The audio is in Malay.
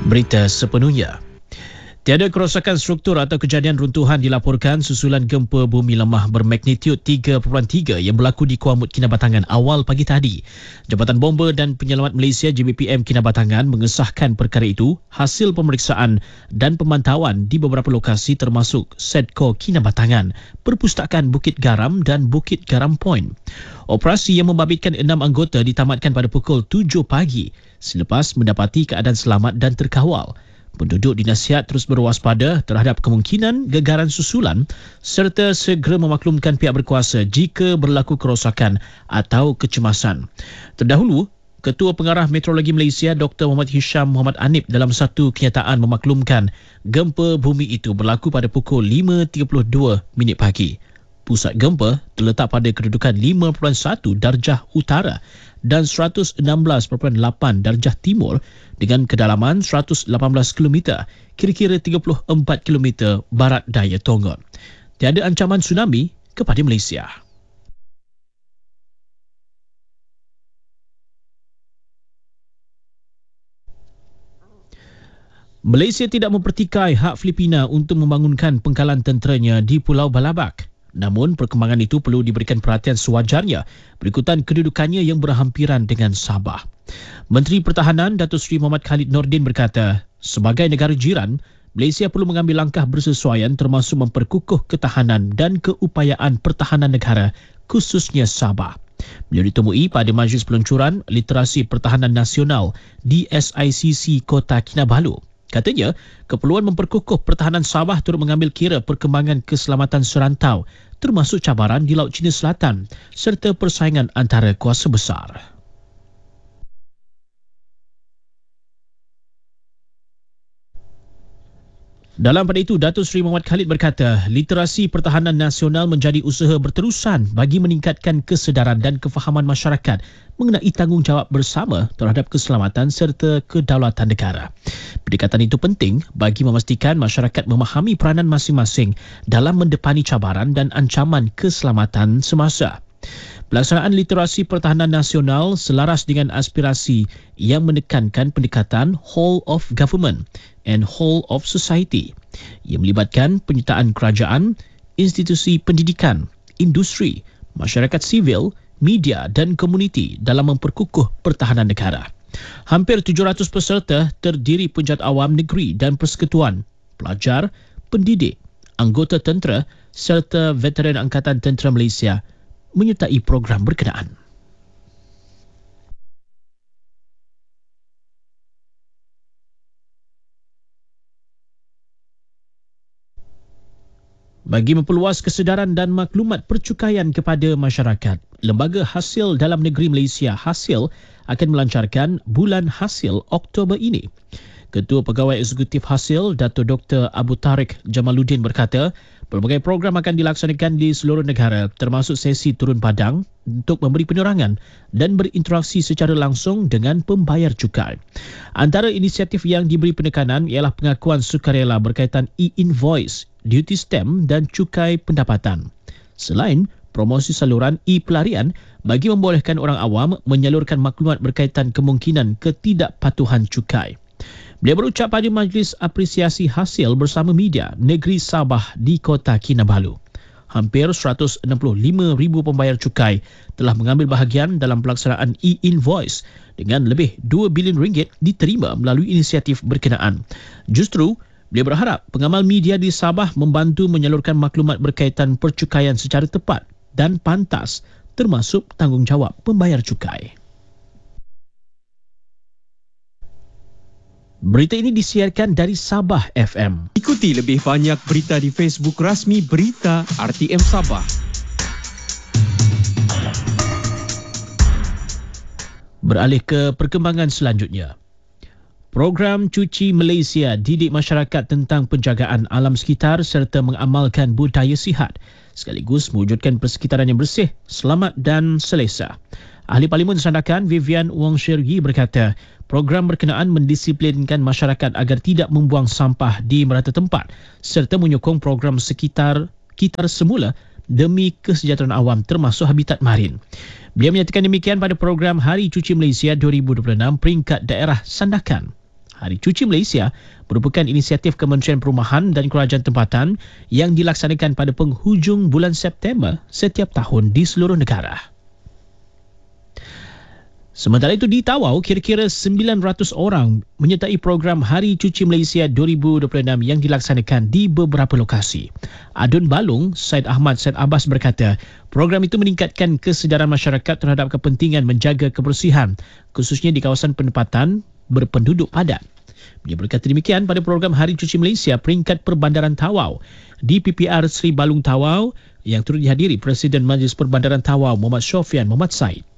Berita sepenuhnya. Tiada kerosakan struktur atau kejadian runtuhan dilaporkan susulan gempa bumi lemah bermagnitud 3.3 yang berlaku di Kuala Mut Kinabatangan awal pagi tadi. Jabatan Bomba dan Penyelamat Malaysia JBPM Kinabatangan mengesahkan perkara itu hasil pemeriksaan dan pemantauan di beberapa lokasi termasuk Sedco Kinabatangan, Perpustakaan Bukit Garam dan Bukit Garam Point. Operasi yang membabitkan 6 anggota ditamatkan pada pukul 7 pagi selepas mendapati keadaan selamat dan terkawal. Penduduk dinasihat terus berwaspada terhadap kemungkinan gegaran susulan serta segera memaklumkan pihak berkuasa jika berlaku kerosakan atau kecemasan. Terdahulu, Ketua Pengarah Meteorologi Malaysia Dr. Muhammad Hisham Muhammad Anip dalam satu kenyataan memaklumkan gempa bumi itu berlaku pada pukul 5.32 pagi. Pusat gempa terletak pada kedudukan 5.1 darjah utara dan 116.8 darjah timur dengan kedalaman 118 km, kira-kira 34 km barat daya Tonggor. Tiada ancaman tsunami kepada Malaysia. Malaysia tidak mempertikai hak Filipina untuk membangunkan pengkalan tenteranya di Pulau Balabak. Namun, perkembangan itu perlu diberikan perhatian sewajarnya berikutan kedudukannya yang berhampiran dengan Sabah. Menteri Pertahanan Datuk Seri Muhammad Khalid Nordin berkata, sebagai negara jiran, Malaysia perlu mengambil langkah bersesuaian termasuk memperkukuh ketahanan dan keupayaan pertahanan negara, khususnya Sabah. Beliau ditemui pada Majlis Peluncuran Literasi Pertahanan Nasional di SICC Kota Kinabalu. Katanya, keperluan memperkukuh pertahanan Sabah turut mengambil kira perkembangan keselamatan serantau, termasuk cabaran di Laut Cina Selatan serta persaingan antara kuasa besar. Dalam pada itu, Datuk Seri Muhammad Khalid berkata, literasi pertahanan nasional menjadi usaha berterusan bagi meningkatkan kesedaran dan kefahaman masyarakat mengenai tanggungjawab bersama terhadap keselamatan serta kedaulatan negara. Pendekatan itu penting bagi memastikan masyarakat memahami peranan masing-masing dalam mendepani cabaran dan ancaman keselamatan semasa. Pelaksanaan literasi pertahanan nasional selaras dengan aspirasi yang menekankan pendekatan whole of government and whole of society yang melibatkan penyertaan kerajaan, institusi pendidikan, industri, masyarakat sivil, media dan komuniti dalam memperkukuh pertahanan negara. Hampir 700 peserta terdiri penjahat awam negeri dan persekutuan, pelajar, pendidik, anggota tentera serta veteran Angkatan Tentera Malaysia menyertai program berkenaan. Bagi memperluas kesedaran dan maklumat percukaian kepada masyarakat, Lembaga Hasil Dalam Negeri Malaysia Hasil akan melancarkan Bulan Hasil Oktober ini. Ketua Pegawai Eksekutif Hasil, Dato' Dr. Abu Tariq Jamaluddin berkata, pelbagai program akan dilaksanakan di seluruh negara termasuk sesi turun padang untuk memberi penerangan dan berinteraksi secara langsung dengan pembayar cukai. Antara inisiatif yang diberi penekanan ialah pengakuan sukarela berkaitan e-invoice, duty stamp dan cukai pendapatan. Selain promosi saluran e-pelarian bagi membolehkan orang awam menyalurkan maklumat berkaitan kemungkinan ketidakpatuhan cukai. Beliau berucap pada Majlis Apresiasi Hasil bersama media Negeri Sabah di Kota Kinabalu. Hampir 165,000 pembayar cukai telah mengambil bahagian dalam pelaksanaan e-invoice dengan lebih 2 bilion ringgit diterima melalui inisiatif berkenaan. Justru, beliau berharap pengamal media di Sabah membantu menyalurkan maklumat berkaitan percukaian secara tepat dan pantas termasuk tanggungjawab pembayar cukai. Berita ini disiarkan dari Sabah FM. Ikuti lebih banyak berita di Facebook rasmi Berita RTM Sabah. Beralih ke perkembangan selanjutnya. Program Cuci Malaysia didik masyarakat tentang penjagaan alam sekitar serta mengamalkan budaya sihat sekaligus mewujudkan persekitaran yang bersih, selamat dan selesa. Ahli Parlimen Sandakan Vivian Wong Shergi berkata, program berkenaan mendisiplinkan masyarakat agar tidak membuang sampah di merata tempat serta menyokong program sekitar semula demi kesejahteraan awam termasuk habitat marin. Beliau menyatakan demikian pada program Hari Cuci Malaysia 2026 peringkat daerah Sandakan. Hari Cuci Malaysia merupakan inisiatif Kementerian Perumahan dan Kerajaan Tempatan yang dilaksanakan pada penghujung bulan September setiap tahun di seluruh negara. Sementara itu di Tawau, kira-kira 900 orang menyertai program Hari Cuci Malaysia 2026 yang dilaksanakan di beberapa lokasi. Adun Balung, Syed Ahmad Syed Abbas berkata, program itu meningkatkan kesedaran masyarakat terhadap kepentingan menjaga kebersihan, khususnya di kawasan penempatan berpenduduk padat. Dia berkata demikian pada program Hari Cuci Malaysia peringkat Perbandaran Tawau di PPR Sri Balung Tawau yang turut dihadiri Presiden Majlis Perbandaran Tawau Muhammad Syofian Muhammad Said.